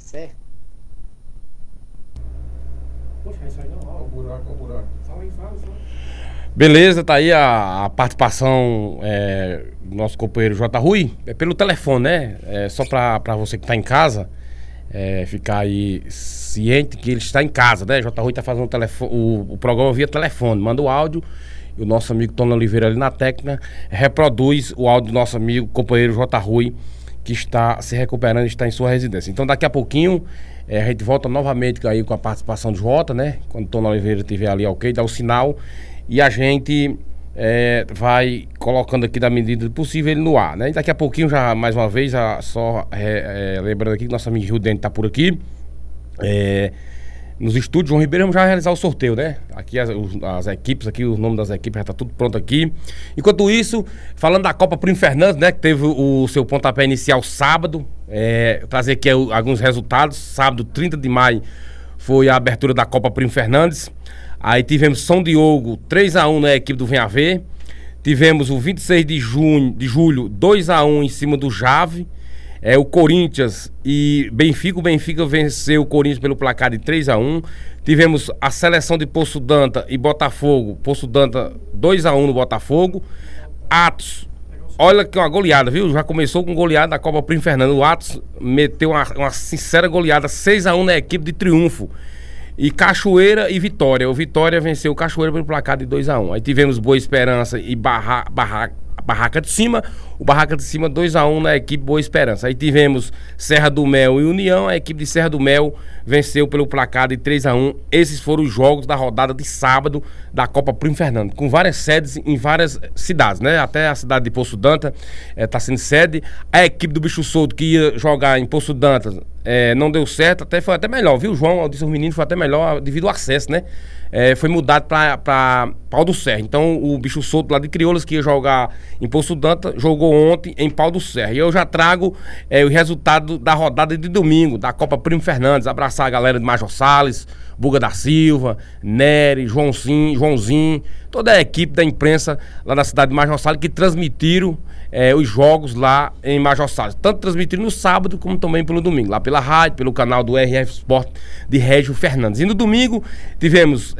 Certo? Poxa, isso aí não rola. O buraco. Fala aí, fala. Beleza, tá aí a participação do nosso companheiro J. Rui. É pelo telefone, né? Só pra você que tá em casa, ficar aí ciente que ele está em casa, né? J. Rui tá fazendo o programa via telefone, manda o áudio e o nosso amigo Tony Oliveira ali na técnica reproduz o áudio do nosso amigo companheiro J. Rui, que está se recuperando e está em sua residência. Então daqui a pouquinho a gente volta novamente aí com a participação do Jota, né? Quando o Tony Oliveira estiver ali ok, dá o sinal e a gente vai colocando aqui da medida do possível ele no ar, né? E daqui a pouquinho já, mais uma vez, lembrando aqui que nosso amigo Rio Dente tá por aqui, nos estúdios. João Ribeiro, vamos já realizar o sorteio, né? Aqui as equipes, aqui o nome das equipes já tá tudo pronto aqui. Enquanto isso, falando da Copa Primo Fernandes, né? Que teve o seu pontapé inicial sábado. Trazer aqui alguns resultados. Sábado, 30 de maio, foi a abertura da Copa Primo Fernandes. Aí tivemos São Diogo 3-1 na equipe do Venha Ver. Tivemos o 26 de julho 2-1 em cima do Jave. O Corinthians e Benfica. O Benfica venceu o Corinthians pelo placar de 3-1. Tivemos a seleção de Poço Danta e Botafogo. Poço Danta 2-1 no Botafogo. Atos, olha que uma goleada, viu? Já começou com goleada da Copa Primo Fernandes. O Atos meteu uma sincera goleada, 6-1 na equipe de Triunfo. E Cachoeira e Vitória. O Vitória venceu o Cachoeira pelo placar de 2-1. Aí tivemos Boa Esperança e Barraca de Cima. O Barraca de Cima 2-1 na equipe Boa Esperança. Aí tivemos Serra do Mel e União. A equipe de Serra do Mel venceu pelo placar de 3-1. Esses foram os jogos da rodada de sábado da Copa Primo Fernandes, com várias sedes em várias cidades, né? Até a cidade de Poço Danta está sendo sede. A equipe do Bicho Solto, que ia jogar em Poço Danta, não deu certo. Foi até melhor, viu, João? Eu disse aos meninos, foi até melhor devido ao acesso, né? Foi mudado para Pau do Serra. Então o Bicho Solto lá de Crioulas, que ia jogar em Poço Danta, jogou ontem em Pau do Serra. E eu já trago o resultado da rodada de domingo da Copa Primo Fernandes. Abraçar a galera de Major Salles, Buga da Silva, Nery, Joãozinho, toda a equipe da imprensa lá da cidade de Major Salles, que transmitiram os jogos lá em Major Salles. Tanto transmitiram no sábado como também pelo domingo, lá pela rádio, pelo canal do RF Sport de Régio Fernandes. E no domingo tivemos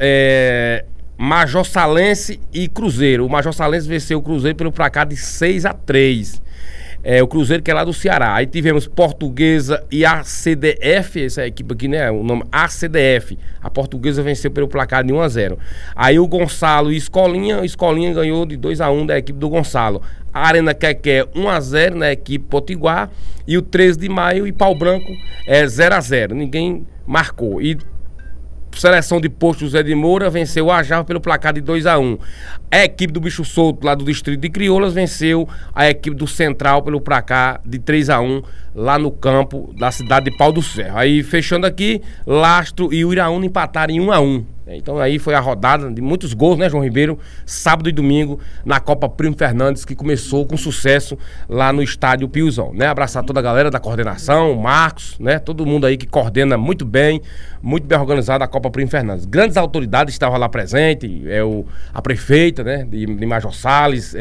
Major Salense e Cruzeiro. O Major Salense venceu o Cruzeiro pelo placar de 6-3. O Cruzeiro, que é lá do Ceará. Aí tivemos Portuguesa e ACDF, essa equipe aqui, né? O nome ACDF. A Portuguesa venceu pelo placar de 1-0. Aí o Gonçalo e Escolinha. Escolinha ganhou de 2-1 da equipe do Gonçalo. A Arena Quequé 1-0 na equipe Potiguar. E o 13 de maio e Pau Branco 0-0. Ninguém marcou. E Seleção de Posto José de Moura venceu o Ajava pelo placar de 2-1. A equipe do Bicho Solto, lá do distrito de Crioulas, venceu a equipe do Central pelo placar de 3-1 lá no campo da cidade de Pau do Serra. Aí, fechando aqui, Lastro e o Iraúna empataram em 1-1. Então aí foi a rodada de muitos gols, né, João Ribeiro? Sábado e domingo na Copa Primo Fernandes, que começou com sucesso lá no estádio Piuzão, né? Abraçar toda a galera da coordenação, o Marcos, né? Todo mundo aí que coordena muito bem organizado a Copa Primo Fernandes. Grandes autoridades estavam lá presentes, a prefeita, né, de Major Salles,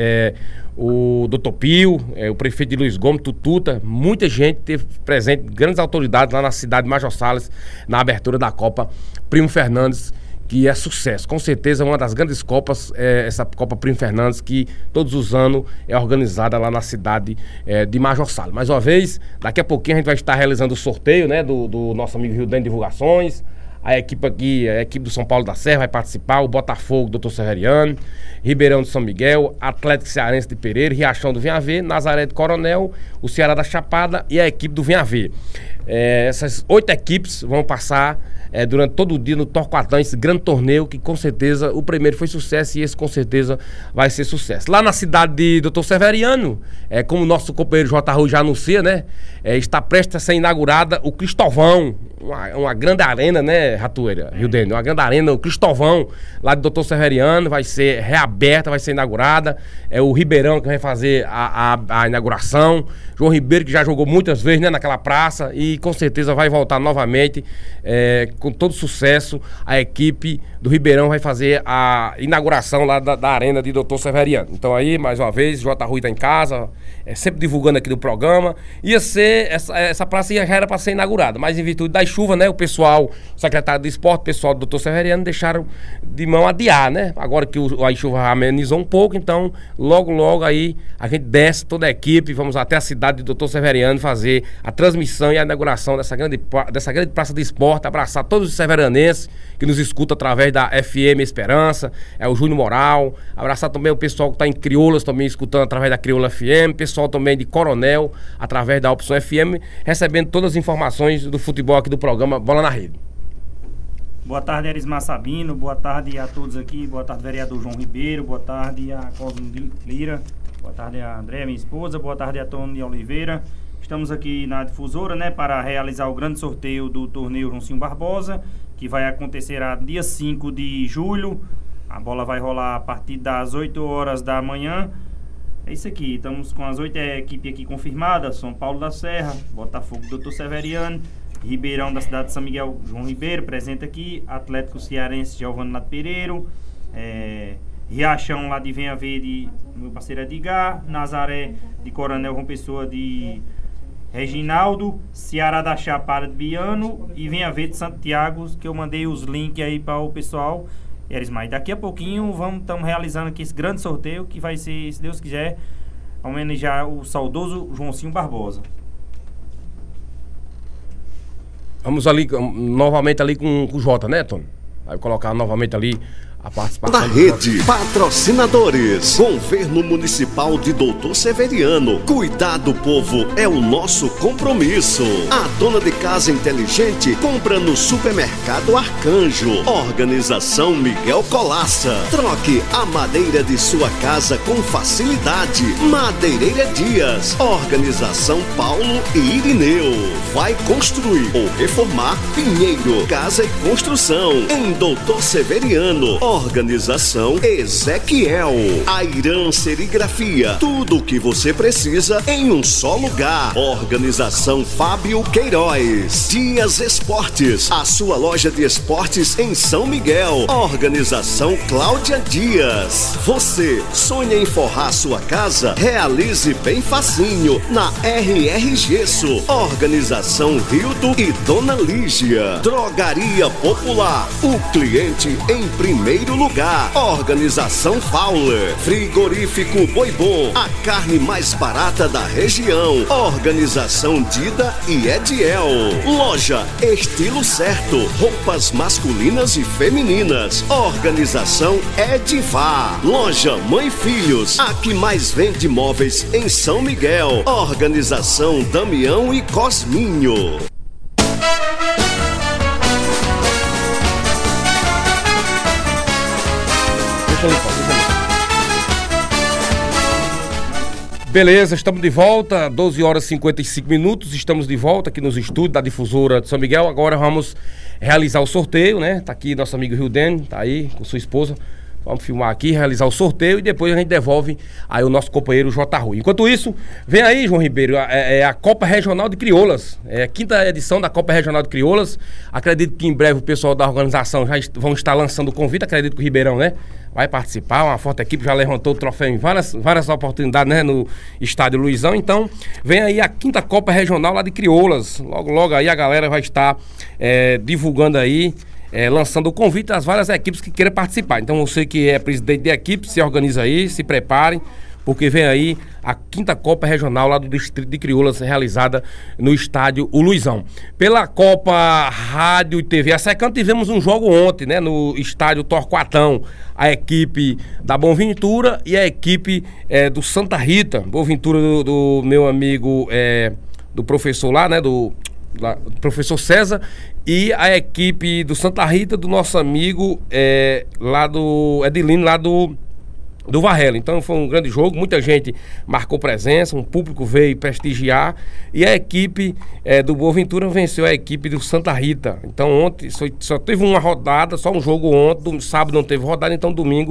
o Dr. Pio, o prefeito de Luiz Gomes, Tututa, muita gente teve presente, grandes autoridades lá na cidade de Major Salles, na abertura da Copa Primo Fernandes, que é sucesso. Com certeza uma das grandes copas, essa Copa Primo Fernandes, que todos os anos é organizada lá na cidade de Major Salles. Mais uma vez, daqui a pouquinho a gente vai estar realizando o sorteio, né, do nosso amigo Rio Dente Divulgações. A equipe aqui, a equipe do São Paulo da Serra vai participar, o Botafogo, Dr. Severiano, Ribeirão de São Miguel, Atlético Cearense de Pereira, Riachão do Venha Ver, Nazaré de Coronel, o Ceará da Chapada e a equipe do Venha Ver. Essas 8 equipes vão passar durante todo o dia no Torquatão, esse grande torneio que com certeza o primeiro foi sucesso e esse com certeza vai ser sucesso. Lá na cidade de Dr. Severiano, como o nosso companheiro J. Rui já anuncia, né? Está prestes a ser inaugurada o Cristovão, uma grande arena, né, Ratoeira, Rio Dente, uma grande arena, o Cristovão, lá de Dr. Severiano, vai ser reaberta, vai ser inaugurada. O Ribeirão que vai fazer a inauguração, João Ribeiro que já jogou muitas vezes, né, naquela praça e com certeza vai voltar novamente com todo sucesso, a equipe do Ribeirão vai fazer a inauguração lá da arena de Dr. Severiano. Então aí, mais uma vez, J. Rui tá em casa, sempre divulgando aqui no programa. Ia ser, essa praça já era para ser inaugurada, mas em virtude das chuvas, né, o pessoal, o secretário de esporte, o pessoal do Dr. Severiano deixaram de mão adiar, né? Agora que a chuva amenizou um pouco, então logo aí a gente desce toda a equipe, vamos até a cidade do Dr. Severiano fazer a transmissão e a inauguração dessa grande praça de esporte, abraçar todos os severanenses que nos escutam através da FM Esperança, o Júnior Moral, abraçar também o pessoal que está em Crioulas, também escutando através da Crioula FM, pessoal também de Coronel, através da Opção FM, recebendo todas as informações do futebol aqui do programa Bola na Rede. Boa tarde, Erismar Sabino, boa tarde a todos aqui, boa tarde, vereador João Ribeiro, boa tarde a Cosmo Lira, boa tarde a André, minha esposa, boa tarde a Tony Oliveira. Estamos aqui na difusora, né, para realizar o grande sorteio do torneio Joãozinho Barbosa, que vai acontecer a dia 5 de julho. A bola vai rolar a partir das 8 horas da manhã. É isso aqui, estamos com as 8 equipes aqui confirmadas: São Paulo da Serra, Botafogo Dr. Severiano, Ribeirão da cidade de São Miguel, João Ribeiro, presente aqui, Atlético Cearense, Giovanni Nato Pereiro, Riachão lá de Venha Verde, meu parceiro Edgar, Nazaré de Coronel João Pessoa de Reginaldo, Ceará da Chapada de Biano e Venha Verde de Santiago, que eu mandei os links aí para o pessoal. Erismar, daqui a pouquinho estamos realizando aqui esse grande sorteio que vai ser, se Deus quiser, homenagear o saudoso Joãozinho Barbosa. Vamos ali, novamente ali com o Jota, né, Tony? Vai colocar novamente ali a participação da rede. Patrocinadores: Governo Municipal de Dr. Severiano. Cuidar do povo é o nosso compromisso. A dona de casa inteligente compra no supermercado Arcanjo. Organização Miguel Colaça. Troque a madeira de sua casa com facilidade. Madeireira Dias. Organização Paulo e Irineu. Vai construir ou reformar? Pinheiro Casa e Construção. Em Dr. Severiano. Organização Ezequiel. Airan Serigrafia. Tudo o que você precisa em um só lugar. Organização Fábio Queiroz. Dias Esportes. A sua loja de esportes em São Miguel. Organização Cláudia Dias. Você sonha em forrar sua casa? Realize bem facinho na RR Gesso. Organização Rildo e Dona Lígia. Drogaria Popular. O cliente em primeiro lugar. Organização Fowler. Frigorífico Boi Bom. A carne mais barata da região. Organização Dida e Ediel. Loja Estilo Certo. Roupas masculinas e femininas. Organização Edivar. Loja Mãe Filhos. A que mais vende móveis em São Miguel. Organização Damião e Cosminho. Beleza, estamos de volta, 12 horas e 55 minutos, estamos de volta aqui nos estúdios da Difusora de São Miguel. Agora vamos realizar o sorteio, né? Tá aqui nosso amigo Hilden, tá aí com sua esposa. Vamos filmar aqui, realizar o sorteio e depois a gente devolve aí o nosso companheiro J. Rui. Enquanto isso, vem aí, João Ribeiro, a Copa Regional de Crioulas. É a 5ª edição da Copa Regional de Crioulas. Acredito que em breve o pessoal da organização já vão estar lançando o convite. Acredito que o Ribeirão, né, vai participar. Uma forte equipe, já levantou o troféu em várias oportunidades, né, no estádio Luizão. Então, vem aí a 5ª Copa Regional lá de Crioulas. Logo aí a galera vai estar divulgando aí, lançando o convite às várias equipes que queiram participar. Então você que é presidente de equipe, se organiza aí, se preparem, porque vem aí a 5ª Copa Regional lá do Distrito de Crioulas, realizada no estádio O Luizão. Pela Copa Rádio e TV Assecam, tivemos um jogo ontem, né, no estádio Torquatão. A equipe da Boaventura e a equipe do Santa Rita. Boaventura do meu amigo, do professor lá, né, do professor César, e a equipe do Santa Rita do nosso amigo lá do Edilino, lá do Varela. Então foi um grande jogo, muita gente marcou presença, um público veio prestigiar, e a equipe do Boaventura venceu a equipe do Santa Rita. Então ontem só teve uma rodada, só um jogo ontem, sábado não teve rodada, então domingo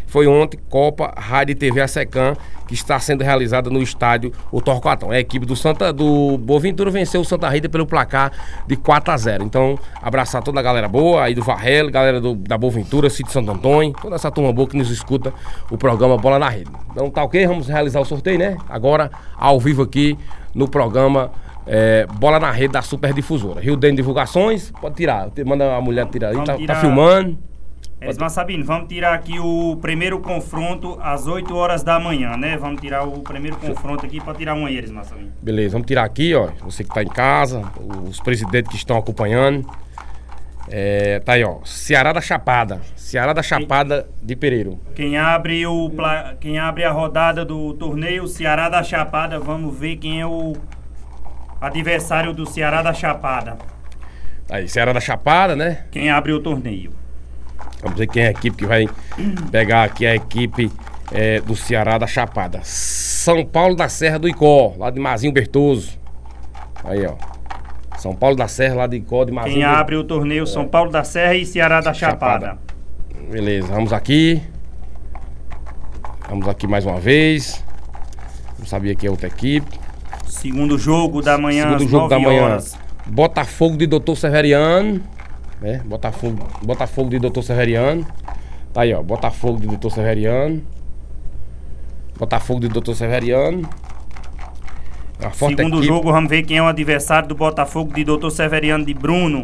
foi ontem, Copa Rádio e TV Assecan, que está sendo realizada no estádio o Torquatão. A equipe do Boaventura venceu o Santa Rita pelo placar de 4-0. Então, abraçar toda a galera boa aí do Varrel, galera da Boaventura, Sítio Santo Antônio, toda essa turma boa que nos escuta o programa Bola na Rede. Então tá ok? Vamos realizar o sorteio, né? Agora, ao vivo aqui no programa Bola na Rede da Super Difusora. Rio Dentro Divulgações, pode tirar. Manda a mulher tirar aí, tá filmando. Elismar Sabino, vamos tirar aqui o primeiro confronto às 8 horas da manhã, né? Vamos tirar o primeiro confronto aqui para tirar um aí, Elismar Sabino. Beleza, vamos tirar aqui, ó. Você que tá em casa, os presidentes que estão acompanhando. Tá aí, ó. Ceará da Chapada. Ceará da Chapada de Pereiro. Quem abre a rodada do torneio, Ceará da Chapada. Vamos ver quem é o adversário do Ceará da Chapada. Aí, Ceará da Chapada, né? Quem abre o torneio. Vamos ver quem é a equipe que vai pegar aqui, a equipe do Ceará da Chapada. São Paulo da Serra do Icó, lá de Mazinho Bertoso. Aí, ó. São Paulo da Serra, lá de Icó, de Mazinho. Quem abre o torneio, São Paulo da Serra e Ceará da Chapada. Beleza, vamos aqui. Vamos aqui mais uma vez. Não sabia que é outra equipe. Segundo jogo da manhã, às 9 horas. Botafogo de Doutor Severiano. Botafogo de Doutor Severiano. Tá aí, ó. Botafogo de Doutor Severiano. Botafogo de Doutor Severiano. Segundo jogo, vamos ver quem é o adversário do Botafogo de Doutor Severiano de Bruno.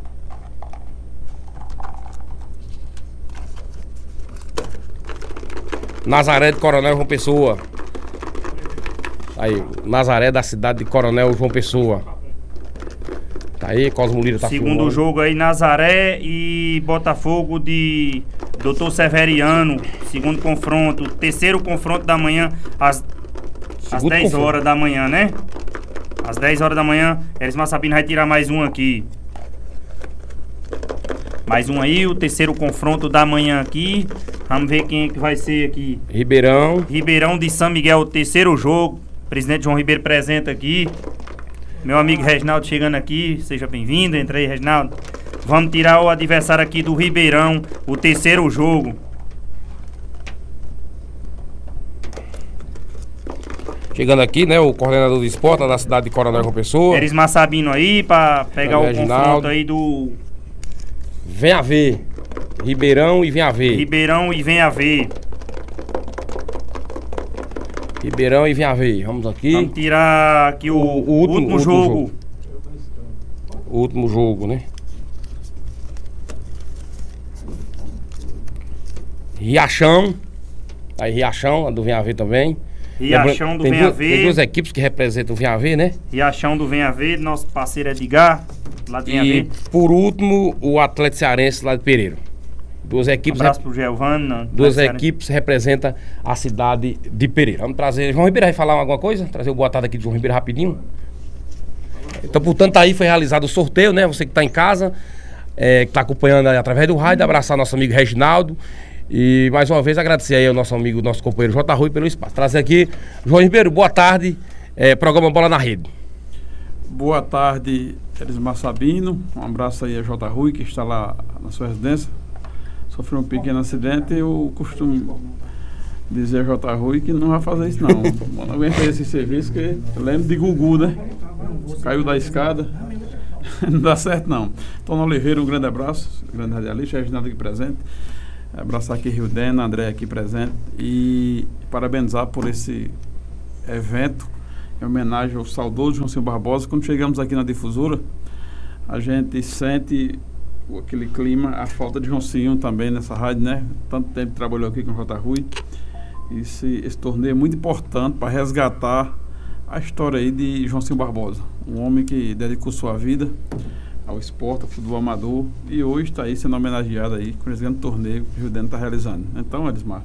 Nazaré de Coronel João Pessoa. Aí, Nazaré da cidade de Coronel João Pessoa. Tá aí, Cosmo Lira tá Segundo filmando. jogo aí, Nazaré e Botafogo de Doutor Severiano. Segundo confronto. Terceiro confronto da manhã, às 10 horas da manhã, né? Às 10 horas da manhã, Elismar Sabino vai tirar mais um aqui. Mais um aí, o terceiro confronto da manhã aqui. Vamos ver quem é que vai ser aqui. Ribeirão de São Miguel, o terceiro jogo. Presidente João Ribeiro presente aqui. Meu amigo Reginaldo chegando aqui, seja bem-vindo, entra aí, Reginaldo. Vamos tirar o adversário aqui do Ribeirão, o terceiro jogo. Chegando aqui, né, o coordenador do esporte da cidade de Coronel João Pessoa. Elismar Sabino aí, pra pegar o confronto aí do... Vem a ver. Ribeirão e vem a ver. Ribeirão e vem a ver. Ribeirão e vem a ver. Vamos aqui. Vamos tirar aqui o último jogo. O último jogo, né? Riachão. Aí Riachão, do Vem a Ver também. Riachão do Vem a Ver. Tem duas equipes que representam o Vem a Ver, né? Riachão do Vem a Ver, nosso parceiro Edgar, lá de Vem a Ver. E por último, o Atlético Cearense lá de Pereiro. Duas equipes. Abraço pro Giovana. Duas equipes representam a cidade de Pereira. Vamos trazer. João Ribeiro vai falar alguma coisa? Trazer o boa tarde aqui de João Ribeiro rapidinho. Então, portanto, aí foi realizado o sorteio, né? Você que está em casa, que está acompanhando através do rádio, abraçar nosso amigo Reginaldo. E mais uma vez agradecer aí ao nosso amigo, nosso companheiro J. Rui pelo espaço. Trazer aqui, João Ribeiro, boa tarde. Programa Bola na Rede. Boa tarde, Elismar Sabino. Um abraço aí a J. Rui, que está lá na sua residência. Sofreu um pequeno acidente e eu costumo dizer a J. Rui que não vai fazer isso não. Não aguenta esse serviço, que eu lembro de Gugu, né? Caiu da escada. Não dá certo não. Tony Oliveira, um grande abraço. Grande radialista, Reginaldo aqui presente. Abraçar aqui Rio Dena, André aqui presente. E parabenizar por esse evento em homenagem ao saudoso Joãozinho Barbosa. Quando chegamos aqui na Difusora, a gente sente aquele clima, a falta de Joãozinho também nessa rádio, né? Tanto tempo que trabalhou aqui com o J. Rui. Esse torneio é muito importante para resgatar a história aí de Joãozinho Barbosa. Um homem que dedicou sua vida ao esporte, ao futebol amador, e hoje está aí sendo homenageado aí com esse grande torneio que o Rio Dena está realizando. Então, Elismar,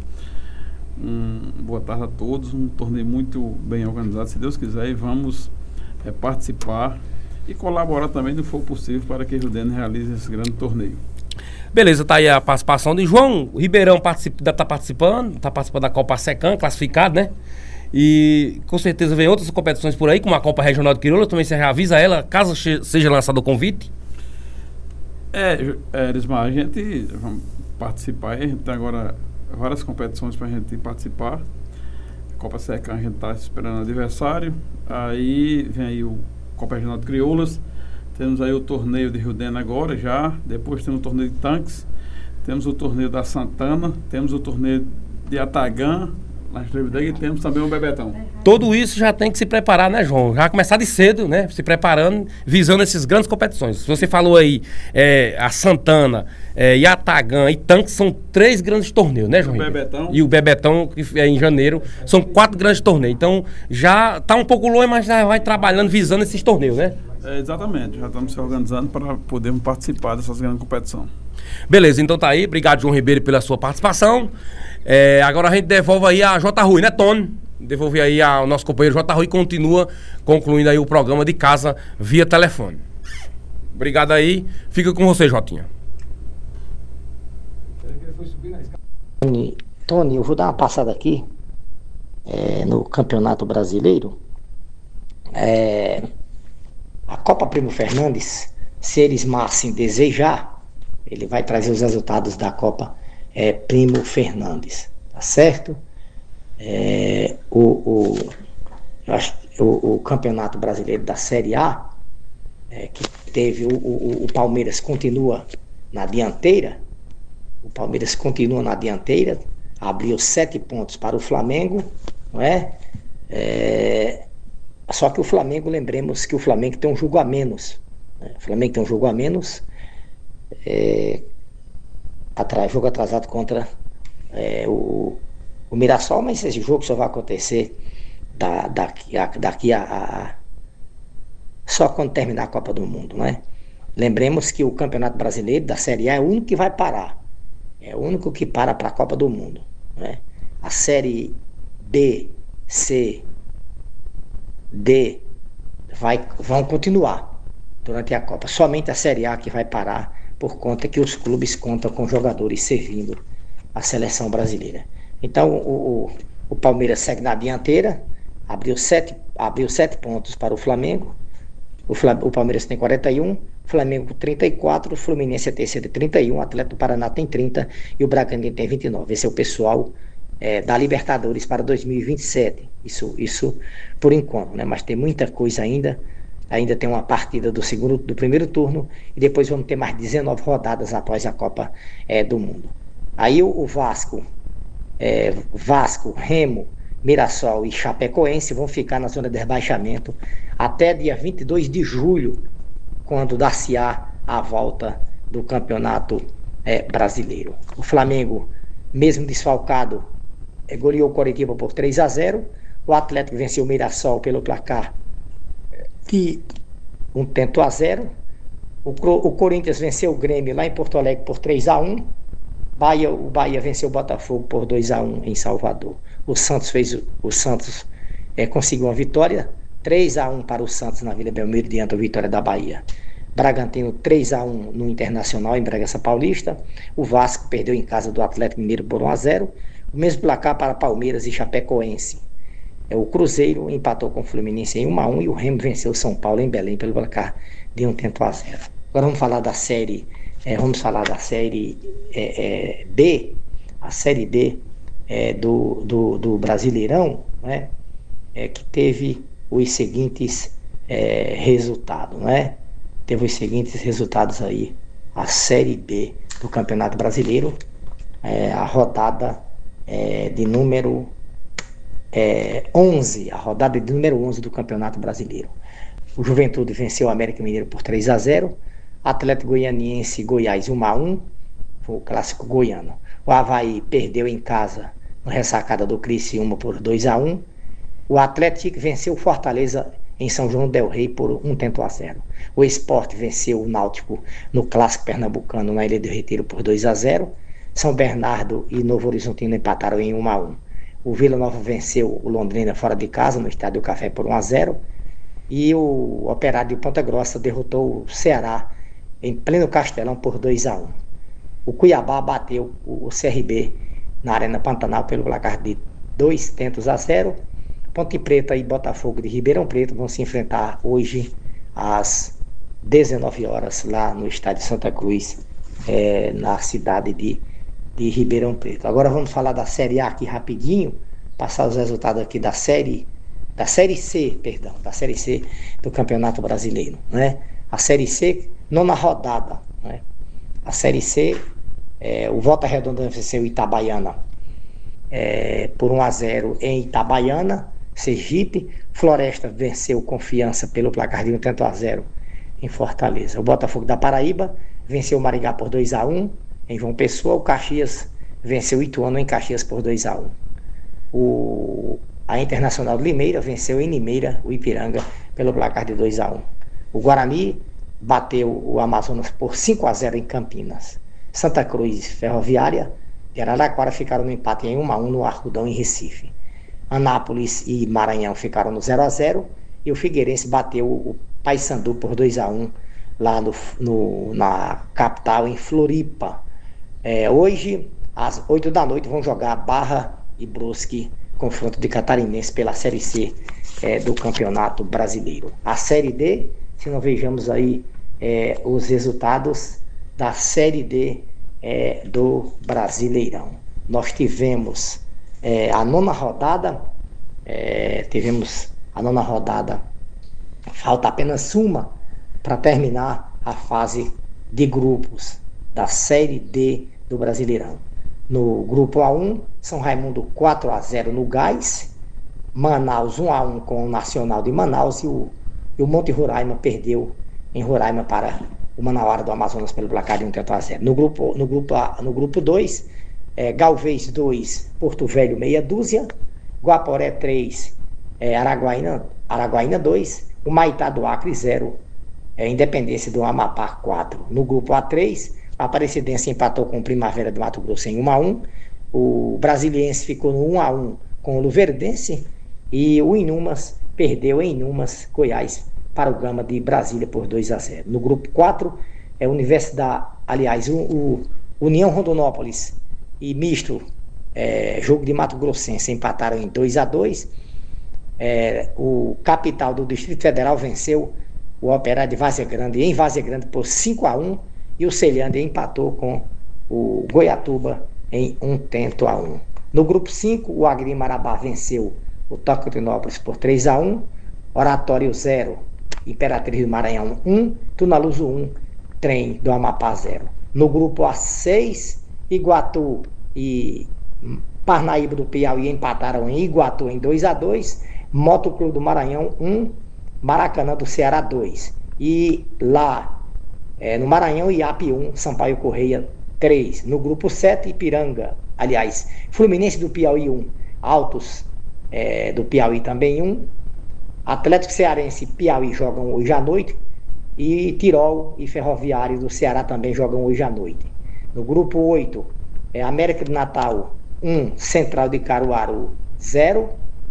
boa tarde a todos, um torneio muito bem organizado, se Deus quiser, e vamos participar e colaborar também, no for possível, para que o Rio Dena realize esse grande torneio. Beleza, tá aí a participação de João Ribeirão, está participando da Copa Assecan, classificado, né? E com certeza vem outras competições por aí, como a Copa Regional de Quirola, também você avisa ela, caso seja lançado o convite. Elismar, a gente vai participar, a gente agora várias competições para a gente participar. Copa Secam a gente está esperando o adversário. Aí vem aí o Copa Regional de Crioulas. Temos aí o torneio de Rio Dena agora já. Depois temos o torneio de Tanques. Temos o torneio da Santana. Temos o torneio de Atagã. E temos também o Bebetão. Tudo isso já tem que se preparar, né, João? Já começar de cedo, né? Se preparando, visando essas grandes competições. Você falou aí, a Santana, Yatagã e Tanques são 3 grandes torneios, né, João? E o Bebetão, que é em janeiro, são 4 grandes torneios. Então, já tá um pouco longe, mas já vai trabalhando, visando esses torneios, né? Exatamente, já estamos se organizando para podermos participar dessas grandes competições. Beleza, então tá aí. Obrigado, João Ribeiro, pela sua participação. Agora a gente devolve aí a J. Rui, né, Tony? Devolve aí ao nosso companheiro J. Rui, continua concluindo aí o programa de casa via telefone. Obrigado aí. Fica com você, Jotinha. Tony, eu vou dar uma passada aqui no Campeonato Brasileiro. A Copa Primo Fernandes, se eles assim desejar, ele vai trazer os resultados da Copa Primo Fernandes, tá certo? O Campeonato Brasileiro da Série A, que teve o Palmeiras continua na dianteira. O Palmeiras continua na dianteira, abriu 7 pontos para o Flamengo, não é? Só que o Flamengo, lembremos que o Flamengo tem um jogo a menos. Né? O Flamengo tem um jogo a menos, jogo atrasado contra o Mirassol, mas esse jogo só vai acontecer daqui a só quando terminar a Copa do Mundo, né? Lembremos que o Campeonato Brasileiro da Série A é o único que vai parar, é o único que para a Copa do Mundo, né? A Série B, C, D vão continuar durante a Copa, somente a Série A que vai parar, por conta que os clubes contam com jogadores servindo a seleção brasileira. Então o Palmeiras segue na dianteira, abriu 7 pontos para o Flamengo. O Palmeiras tem 41, Flamengo 34, o Fluminense é terceiro 31, o Atlético do Paraná tem 30 e o Bragantino tem 29. Esse é o pessoal da Libertadores para 2027. Isso por enquanto, né? Mas tem muita coisa ainda. Ainda tem uma partida do primeiro turno e depois vamos ter mais 19 rodadas após a Copa do Mundo. Aí o Vasco, Remo, Mirassol e Chapecoense vão ficar na zona de rebaixamento até dia 22 de julho, quando dar-se-á a volta do Campeonato Brasileiro. O Flamengo, mesmo desfalcado, goleou o Coritiba por 3-0. O Atlético venceu o Mirassol pelo placar de 1-0. O Corinthians venceu o Grêmio lá em Porto Alegre por 3-1. O Bahia venceu o Botafogo por 2-1 em Salvador. O Santos conseguiu uma vitória, 3-1 para o Santos na Vila Belmiro, diante da vitória da Bahia. Bragantino 3-1 no Internacional em Bragança Paulista. O Vasco perdeu em casa do Atlético Mineiro por 1-0. O mesmo placar para Palmeiras e Chapecoense. O Cruzeiro empatou com o Fluminense em 1-1 e o Remo venceu o São Paulo em Belém pelo placar de 1-0. Agora vamos falar da série B, a série D do Brasileirão, né? Que teve os seguintes resultados, né? Teve os seguintes resultados aí. A série B do Campeonato Brasileiro, a rodada de número 11, a rodada de número 11 do Campeonato Brasileiro. O Juventude venceu o América Mineiro por 3-0, Atlético Goianiense e Goiás 1-1, foi o clássico goiano. O Avaí perdeu em casa no Ressacada do Criciúma por 2-1. O Atlético venceu o Fortaleza em São João del Rei por 1-0. O Sport venceu o Náutico no clássico pernambucano na Ilha do Retiro por 2-0. São Bernardo e Novo Horizontino empataram em 1-1. O Vila Nova venceu o Londrina fora de casa no Estádio Café por 1-0. E o Operário de Ponta Grossa derrotou o Ceará em pleno Castelão por 2-1. O Cuiabá bateu o CRB na Arena Pantanal pelo placar de 2-0. Ponte Preta e Botafogo de Ribeirão Preto vão se enfrentar hoje às 19 horas lá no Estádio Santa Cruz, na cidade de de Ribeirão Preto. Agora vamos falar da Série A aqui rapidinho, passar os resultados aqui da Série C, da Série C do Campeonato Brasileiro, né? A Série C, nona rodada, né? A Série C, o Volta Redonda venceu Itabaiana por 1-0 em Itabaiana. Sergipe, Floresta venceu Confiança pelo placar de 1-0 em Fortaleza. O Botafogo da Paraíba venceu o Maringá por 2-1 em João Pessoa. O Caxias venceu o Ituano em Caxias por 2-1. A Internacional de Limeira venceu em Limeira o Ipiranga pelo placar de 2-1. O Guarani bateu o Amazonas por 5-0 em Campinas. Santa Cruz Ferroviária de Araraquara ficaram no empate em 1-1 no Arrudão em Recife. Anápolis e Maranhão ficaram no 0-0 e o Figueirense bateu o Paysandu por 2-1 lá na capital, em Floripa. Hoje, às 8 da noite, vão jogar Barra e Brusque, confronto de catarinense pela Série C do Campeonato Brasileiro. A Série D, se não vejamos aí os resultados da Série D do Brasileirão. Nós tivemos a nona rodada, falta apenas uma para terminar a fase de grupos da Série D do Brasileirão. No grupo A1, São Raimundo 4-0 no Gás, Manaus 1-1 com o Nacional de Manaus e o Monte Roraima perdeu em Roraima para o Manauara do Amazonas pelo placar de 1-0. No grupo 2, Galvez 2, Porto Velho meia dúzia, Guaporé 3, Araguaína 2, o Maitá do Acre 0, Independência do Amapá 4. No grupo A3, a Aparecidense empatou com o Primavera do Mato Grosso em 1-1, o Brasiliense ficou no 1-1 com o Luverdense e o Inumas perdeu em Inumas, Goiás, para o Gama de Brasília por 2-0. No grupo 4, União Rondonópolis e Misto, jogo de Mato Grossense, empataram em 2-2. O Capital do Distrito Federal venceu o Operário de Várzea Grande em Várzea Grande por 5-1 e o Celândia empatou com o Goiatuba em 1-1. No grupo 5, o Agri Marabá venceu o Tocantinópolis por 3-1, Oratório 0, Imperatriz do Maranhão 1, Tunaluso 1, Trem do Amapá 0. No grupo A6, Iguatu e Parnaíba do Piauí empataram em Iguatu em 2-2, Motoclube do Maranhão 1, Maracanã do Ceará 2. E lá no Maranhão, IAP 1, Sampaio Correia 3. No grupo 7, Fluminense do Piauí 1, Altos do Piauí também 1, Atlético Cearense e Piauí jogam hoje à noite, e Tirol e Ferroviário do Ceará também jogam hoje à noite. No grupo 8, América de Natal 1, Central de Caruaru 0,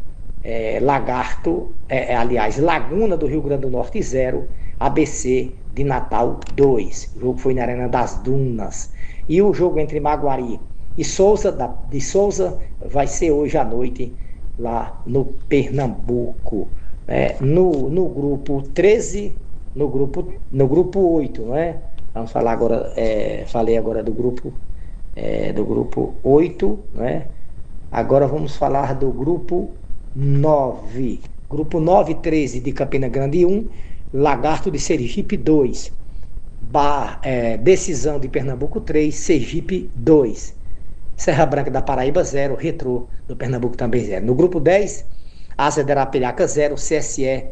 Laguna do Rio Grande do Norte 0, ABC de Natal 2. O jogo foi na Arena das Dunas. E o jogo entre Maguari e Souza vai ser hoje à noite lá no Pernambuco. No grupo 13, no grupo 8, né? Vamos falar agora, falei agora do grupo 8, né? Agora vamos falar do grupo 9. Grupo 9, 13 de Campina Grande 1, Lagarto de Sergipe 2, Decisão de Pernambuco 3, Sergipe 2, Serra Branca da Paraíba 0, Retrô do Pernambuco também 0. No grupo 10, Asa de Arapiraca 0, CSE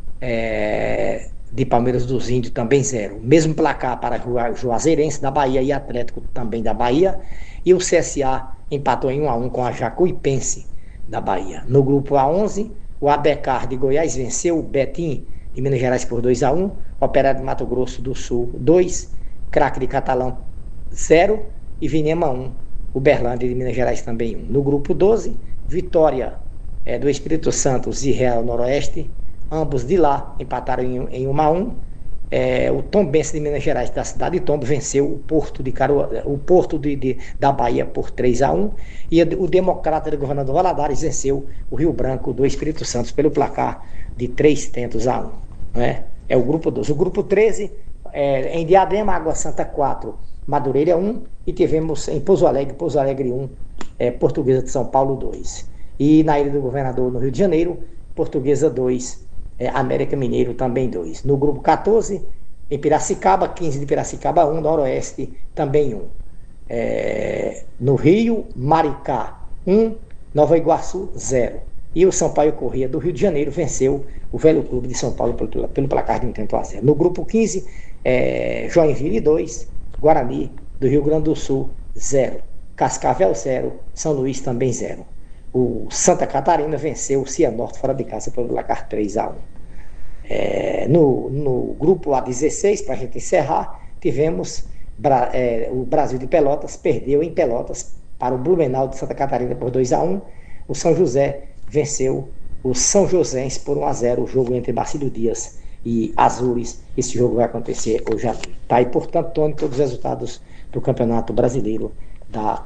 de Palmeiras dos Índios também 0. Mesmo placar para Juazeirense da Bahia e Atlético também da Bahia. E o CSA empatou em 1-1 com a Jacuipense da Bahia. No grupo A11, o Abecar de Goiás venceu o Betim de Minas Gerais por 2-1. Operário de Mato Grosso do Sul 2, Craque de Catalão 0 e Vinema 1. Uberlândia de Minas Gerais também 1. No grupo 12, Vitória do Espírito Santo e Real Noroeste, ambos de lá empataram em 1-1. O Tombense de Minas Gerais, da cidade de Tombo, venceu o Porto da Bahia por 3-1. E o Democrata de Governador Valadares venceu o Rio Branco do Espírito Santo pelo placar de 3-1. Né? É o grupo 12. O grupo 13, em Diadema, Água Santa 4, Madureira 1, e tivemos em Pouso Alegre 1, Portuguesa de São Paulo 2. E na Ilha do Governador, no Rio de Janeiro, Portuguesa 2, América Mineiro também 2. No grupo 14, em Piracicaba, 15 de Piracicaba 1, Noroeste também 1. No Rio, Maricá 1, Nova Iguaçu 0. E o Sampaio Corrêa do Rio de Janeiro venceu o Velho Clube de São Paulo pelo placar de 1-0. No grupo 15, Joinville 2, Guarani do Rio Grande do Sul 0. Cascavel 0, São Luís também 0. O Santa Catarina venceu o Cianorte fora de casa pelo placar 3-1. No grupo A16, para a gente encerrar, tivemos o Brasil de Pelotas, perdeu em Pelotas para o Blumenau de Santa Catarina por 2-1. O São José venceu o São Joséense por 1-0, o jogo entre Marcílio Dias e Azures. Esse jogo vai acontecer hoje à noite. Tá? E, portanto, Tony, todos os resultados do Campeonato Brasileiro da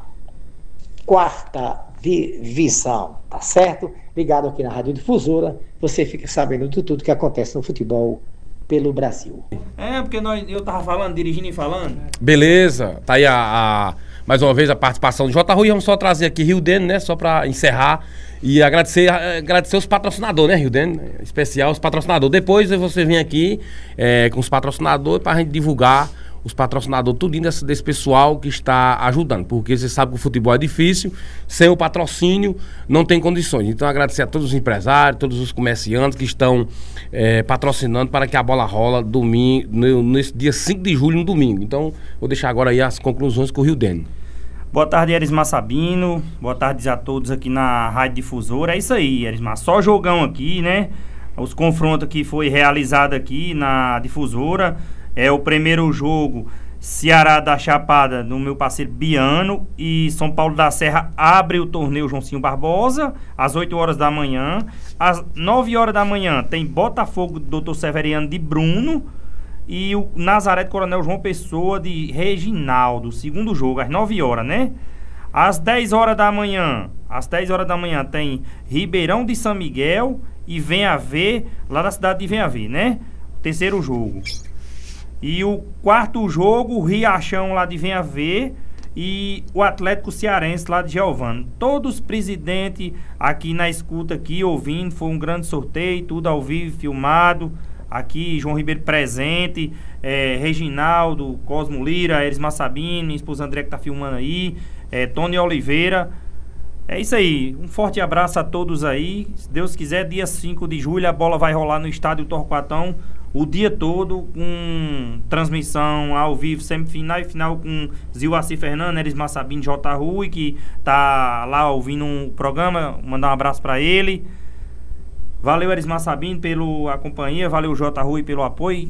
4ª Divisão, tá certo? Ligado aqui na Rádio Difusora, você fica sabendo de tudo que acontece no futebol pelo Brasil. Porque eu tava falando, dirigindo e falando. Beleza, tá aí mais uma vez a participação do J. Rui. Vamos só trazer aqui Rio Dene, né? Só pra encerrar. E agradecer os patrocinadores, né, Rio Dene? Especial os patrocinadores. Depois você vem aqui com os patrocinadores pra gente divulgar os patrocinadores, tudinho desse pessoal que está ajudando. Porque você sabe que o futebol é difícil, sem o patrocínio não tem condições. Então agradecer a todos os empresários, todos os comerciantes que estão patrocinando para que a bola rola domingo, nesse dia 5 de julho, no domingo. Então vou deixar agora aí as conclusões com o Rio Dene. Boa tarde, Erismar Sabino. Boa tarde a todos aqui na Rádio Difusora. É isso aí, Erismar. Só jogão aqui, né? Os confrontos que foi realizado aqui na Difusora. O primeiro jogo, Ceará da Chapada, do meu parceiro Biano, e São Paulo da Serra abre o torneio Joãozinho Barbosa, às 8 horas da manhã. Às 9 horas da manhã tem Botafogo do Dr. Severiano de Bruno e o Nazaré de Coronel João Pessoa de Reginaldo. Segundo jogo, às 9 horas, né? Às 10 horas da manhã, tem Ribeirão de São Miguel e Venha Ver, lá da cidade de Venha Ver, né? Terceiro jogo. E o quarto jogo, o Riachão lá de Venha Ver e o Atlético Cearense lá de Giovano. Todos presidentes aqui na escuta, aqui ouvindo, foi um grande sorteio, tudo ao vivo, filmado. Aqui, João Ribeiro presente, Reginaldo, Cosmo Lira, Erismar Sabino, minha esposa André que tá filmando aí, Tony Oliveira. É isso aí, um forte abraço a todos aí. Se Deus quiser, dia 5 de julho a bola vai rolar no estádio Torquatão o dia todo, com transmissão ao vivo, semifinal e final com Zilvaci Fernando, Erismar Sabino, J. Rui, que tá lá ouvindo um programa, mandar um abraço para ele. Valeu, Erismar Sabino, pela companhia, valeu, J. Rui, pelo apoio,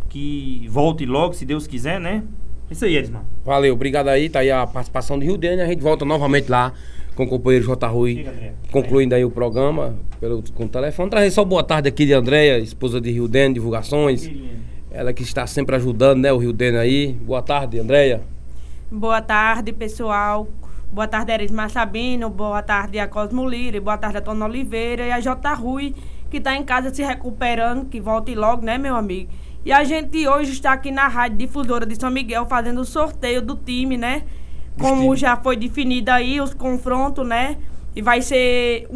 que volte logo, se Deus quiser, né? Isso aí, Erismar. Valeu, obrigado aí, tá aí a participação de Rio Dene, a gente volta novamente lá com o companheiro J. Rui, concluindo aí o programa com o telefone. Trazer só boa tarde aqui de Andréia, esposa de Rio Dene, divulgações. Ela que está sempre ajudando, né, o Rio Dene aí. Boa tarde, Andréia. Boa tarde, pessoal. Boa tarde, Erismar Sabino. Boa tarde a Cosmo Lira. Boa tarde a Tona Oliveira e a J. Rui, que está em casa se recuperando, que volte logo, né, meu amigo? E a gente hoje está aqui na Rádio Difusora de São Miguel fazendo o sorteio do time, né? Como já foi definido aí os confrontos, né? E vai ser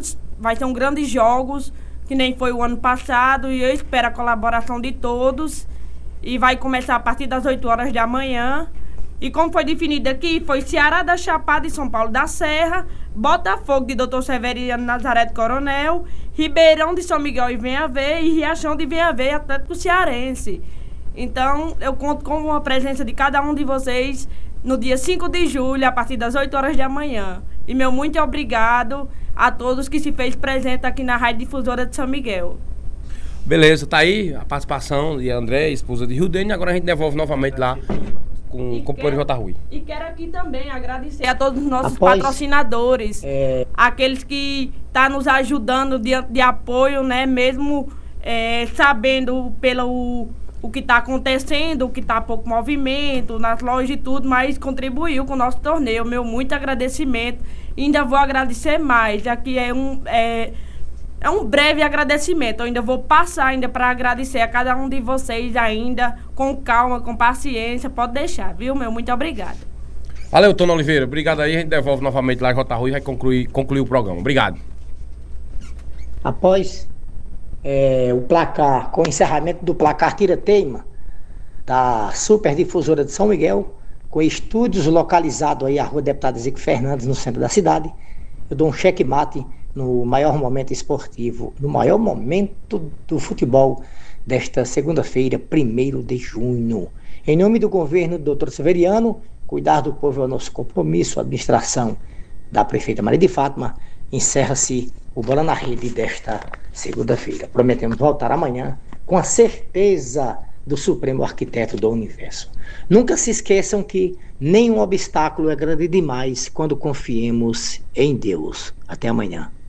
grandes jogos, que nem foi o ano passado, e eu espero a colaboração de todos. E vai começar a partir das 8 horas da manhã. E como foi definido aqui, foi Ceará da Chapada e São Paulo da Serra, Botafogo de Dr. Severiano Nazaré de Coronel, Ribeirão de São Miguel e Venha Ver, e Riachão de Venha Ver, Atlético Cearense. Então, eu conto com a presença de cada um de vocês no dia 5 de julho, a partir das 8 horas da manhã. E meu muito obrigado a todos que se fez presente aqui na Rádio Difusora de São Miguel. Beleza, tá aí a participação de André, esposa de Rio Dene. Agora a gente devolve novamente lá com o companheiro J. Rui. E quero aqui também agradecer a todos os nossos patrocinadores, aqueles que estão nos ajudando de apoio, né? Mesmo sabendo pelo o que está acontecendo, o que está pouco movimento nas lojas e tudo, mas contribuiu com o nosso torneio. Meu muito agradecimento. E ainda vou agradecer mais, já que é um breve agradecimento. Eu ainda vou passar ainda para agradecer a cada um de vocês ainda, com calma, com paciência. Pode deixar, viu, meu? Muito obrigada. Valeu, Tony Oliveira. Obrigado aí. A gente devolve novamente lá em J. Rui e vai concluir o programa. Obrigado. Após o placar, com o encerramento do placar tira-teima da Superdifusora de São Miguel, com estúdios localizados aí à Rua Deputado Zico Fernandes, no centro da cidade, eu dou um checkmate no maior momento esportivo, no maior momento do futebol desta segunda-feira, 1º de junho. Em nome do governo do Dr. Severiano, cuidar do povo é o nosso compromisso, a administração da prefeita Maria de Fátima, encerra-se o Bola na Rede desta segunda-feira. Prometemos voltar amanhã com a certeza do Supremo Arquiteto do Universo. Nunca se esqueçam que nenhum obstáculo é grande demais quando confiemos em Deus. Até amanhã.